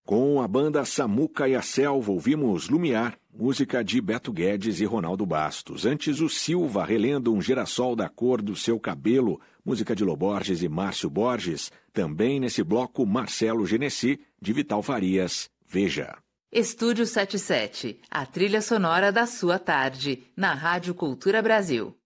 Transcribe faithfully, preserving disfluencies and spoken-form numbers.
Com a banda Samuca e a Selva, ouvimos Lumiar, música de Beto Guedes e Ronaldo Bastos. Antes, o Silva, relendo Um Girassol da Cor do Seu Cabelo, música de Loborges e Márcio Borges. Também nesse bloco, Marcelo Genesi, de Vital Farias. Veja. Estúdio setenta e sete, a trilha sonora da sua tarde, na Rádio Cultura Brasil.